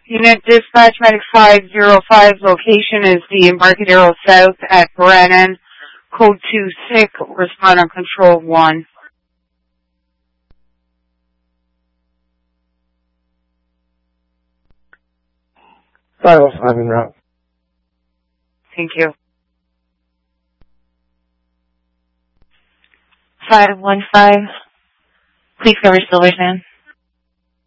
Unit Dispatch Medic 505, location is the Embarcadero South at Brennan. Code 26, respond on control 1. Final 5 en route. Thank you. 515. Please cover Silver Sand.